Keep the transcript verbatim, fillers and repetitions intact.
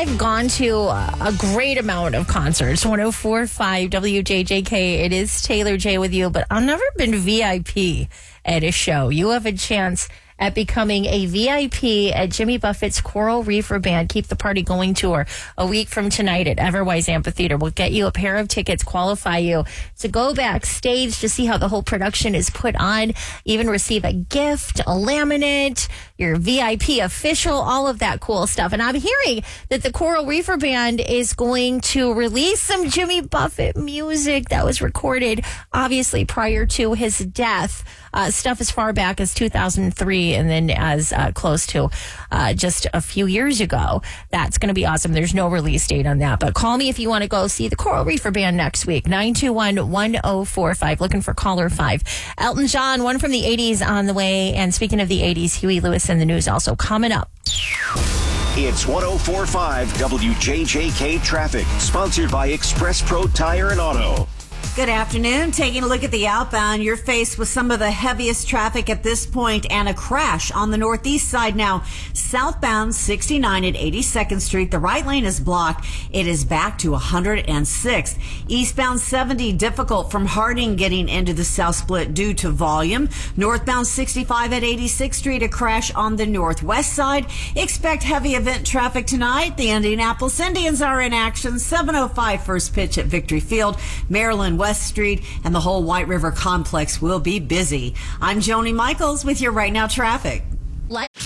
I've gone to a great amount of concerts. one oh four point five W J J K. It is Taylor J with you, but I've never been V I P at a show. You have a chance at becoming a V I P at Jimmy Buffett's Coral Reefer Band Keep the Party Going tour a week from tonight at Everwise Amphitheater. We'll get you a pair of tickets, qualify you to go backstage to see how the whole production is put on, even receive a gift, a laminate, your V I P official, all of that cool stuff. And I'm hearing that the Coral Reefer Band is going to release some Jimmy Buffett music that was recorded, obviously, prior to his death. Uh, stuff as far back as two thousand three and then as uh, close to uh, just a few years ago. That's going to be awesome. There's no release date on that. But call me if you want to go see the Coral Reefer Band next week. nine two one, one oh four five. Looking for caller five. Elton John, one from the eighties on the way. And speaking of the eighties, Huey Lewis in the news also coming up. It's one oh four point five W J J K Traffic, sponsored by Express Pro Tire and Auto. Good afternoon. Taking a look at the outbound, you're faced with some of the heaviest traffic at this point and a crash on the northeast side now. Southbound sixty-nine at eighty-second Street. The right lane is blocked. It is back to one hundred sixth. Eastbound seventy difficult from Harding getting into the South Split due to volume. Northbound sixty-five at eighty-sixth Street. A crash on the northwest side. Expect heavy event traffic tonight. The Indianapolis Indians are in action. seven oh five first pitch at Victory Field. Maryland West Street and the whole White River complex will be busy. I'm Joni Michaels with your Right Now traffic. Let-